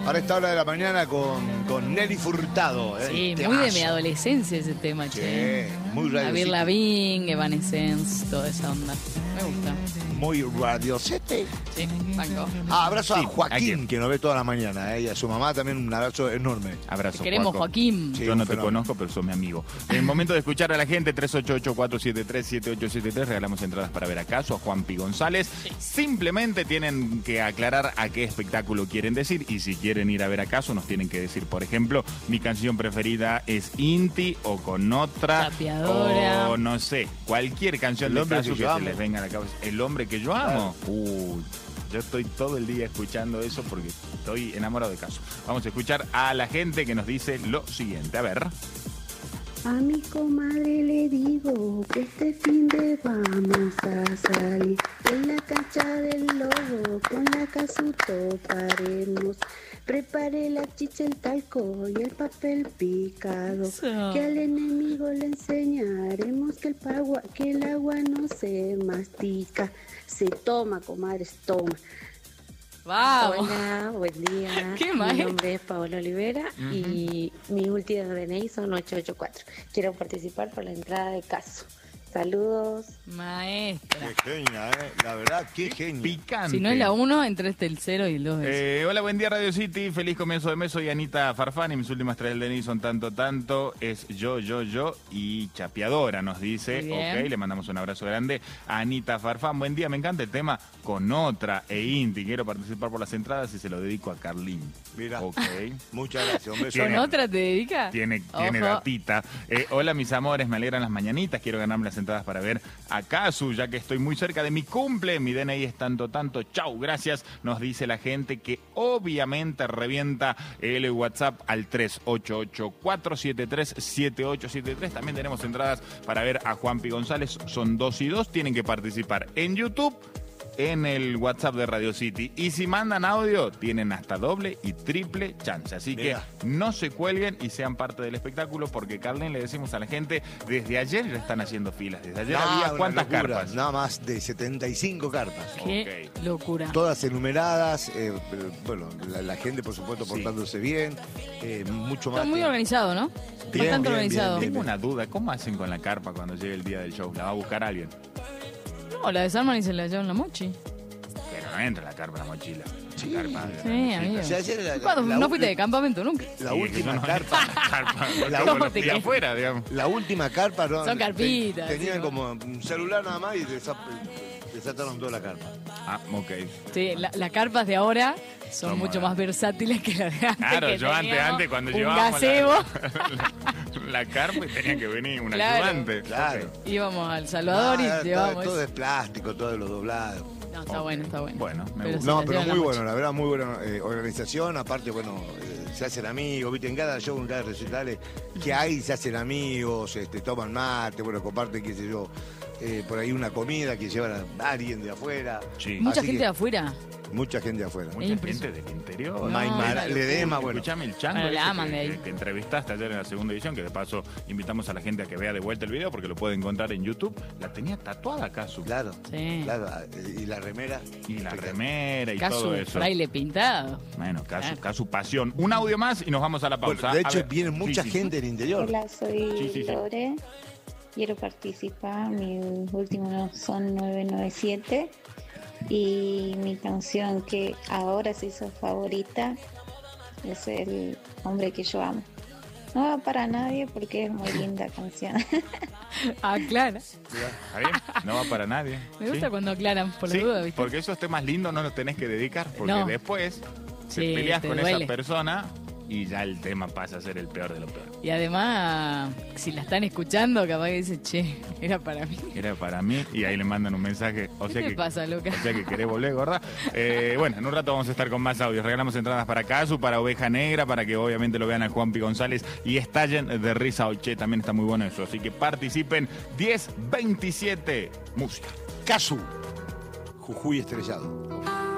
para esta hora de la mañana con Nelly Furtado. Sí, Temazo. muy de mi adolescencia ese tema, Sí, che. muy Radio Avril City. Lavigne, Evanescence, toda esa onda. Me gusta. Muy Radio City. Sí, banco. Abrazo Sí, a Joaquín, aquí. que nos ve toda la mañana. Y a su mamá también un abrazo enorme. Abrazo, Te queremos, Juaco. Joaquín. Sí, Yo un no te fenómeno. conozco, pero sos mi amigo. En el momento de escuchar a la gente, 388-473-7873, regalamos entradas para ver a Casu, a Juanpi González. Simplemente tienen que aclarar a qué espectáculo quieren decir, y si quieren ir a ver a Casu, nos tienen que decir, por ejemplo, mi canción preferida es Inti, o Con Otra, Chapeadora. o no sé, cualquier canción El de hombre Casu que que yo se amo. les venga a la cabeza. El hombre que yo amo. Yo estoy todo el día escuchando eso porque estoy enamorado de Casu. Vamos a escuchar a la gente que nos dice lo siguiente. A ver. A mi comadre le digo que este fin de vamos a salir en la cancha del lobo, con la Casu toparemos. Prepare la chicha, el talco y el papel picado, Eso. que al enemigo le enseñaremos que el agua no se mastica, se toma, comadres, toma. Vamos. Hola, buen día. ¿Qué Mi maestra? nombre es Paola Olivera y mis últimos DNI son 884. Quiero participar por la entrada de Casu. Saludos. Maestra. Qué genia, la verdad, qué genia. Picante. Si no es la 1, entre el 0 y el 2. Hola, buen día Radio City, feliz comienzo de mes, soy Anita Farfán y mis últimas 3 del DNI son tanto, es yo y chapeadora, nos dice. Muy bien. Ok, le mandamos un abrazo grande a Anita Farfán. Buen día, me encanta el tema Con Otra e Inti, quiero participar por las entradas y se lo dedico a Carlín. Mira. Ok. Muchas gracias, un beso. ¿Con tiene- otra te dedica? Tiene Ojo. datita. Hola, mis amores, me alegran las mañanitas. Quiero ganarme las entradas para ver a Casu, ya que estoy muy cerca de mi cumple. Mi DNI es tanto. Chau, gracias. Nos dice la gente que obviamente revienta el WhatsApp al 388-473-7873. También tenemos entradas para ver a Juanpi González. Son 2 y 2. Tienen que participar en YouTube, en el WhatsApp de Radio City. Y si mandan audio, tienen hasta doble y triple chance. Así Mira. que no se cuelguen y sean parte del espectáculo, porque Carlín, le decimos a la gente, desde ayer ya están haciendo filas. Desde ayer había una cuántas locura, carpas. nada más de 75 carpas. Qué locura. Todas enumeradas, bueno, la gente por supuesto Sí. portándose bien, mucho más. Está muy organizado, ¿no? Bien, Bastante bien, organizado. bien, Tengo una duda, ¿cómo hacen con la carpa cuando llegue el día del show? ¿La va a buscar alguien? No, la desarman y se la llevan la mochi. Pero no entra la carpa en la mochila. Sí. La carpa, Sí, la amigo. O sea, ayer ¿Cuándo? la- ¿No fuiste de campamento nunca? La Sí, que última yo no- carpa. carpa, La como última- los de afuera, digamos. La última carpa, ¿no? Son carpitas, Tenían sí, como un celular nada más y desataron toda la carpa. Ah, ok. Sí, las carpas de ahora son Somos- mucho más versátiles que las de antes. Claro, que yo teníamos antes cuando un llevábamos gazebo, la carpa y tenía que venir un Claro. ayudante. Claro. Ok. íbamos al Salvador Ah, y llevábamos. todo de plástico, todo de lo doblado. No, está bueno, está bueno. Bueno, me Pero gusta. sí, No, la pero llevan la muy mochi. bueno, la verdad, muy buena organización. Aparte, bueno, se hacen amigos, ¿viste? En cada show, en cada recital que hay, se hacen amigos, toman mate, bueno, comparten, qué sé yo, por ahí una comida que llevan a alguien de afuera. Sí. Mucha Así gente que- de afuera. Mucha gente de afuera. Mucha gente del interior. No, Maimara, una Ledesma, bueno. Escuchame el chango Bueno, la ese aman de ahí. que entrevistaste ayer en la segunda edición, que de paso invitamos a la gente a que vea de vuelta el video porque lo puede encontrar en YouTube. La tenía tatuada acá su Claro, Sí. claro. Y la remera. y la espectacular. remera y Casu, todo eso. fraile pintado. Bueno, Claro. Casu pasión. Un audio más y nos vamos a la Bueno, pausa. de A hecho, ver. viene Sí, mucha sí. gente del interior. Hola, soy Sí. Lore. Quiero participar. Mis últimos son 997. Y mi canción que ahora se hizo favorita es El hombre que yo amo. No va para nadie porque es muy linda canción. Aclara. ¿Está bien? No va para nadie. Me gusta ¿Sí? cuando aclaran por la Sí, duda, ¿viste? porque esos temas lindos no los tenés que dedicar, porque No. después Sí, te peleas te con duele. esa persona y ya el tema pasa a ser el peor de lo peor. Y además, si la están escuchando, capaz que dice, che, era para mí. Era para mí y ahí le mandan un mensaje. O ¿Qué sea te que, pasa, loca? O sea que querés volver, gorda. Bueno, en un rato vamos a estar con más audios. Regalamos entradas para Casu, para Oveja Negra, para que obviamente lo vean a Juanpi González y estallen de risa hoy. Che, también está muy bueno eso. Así que participen. 10-27 música. Casu, Jujuy estrellado.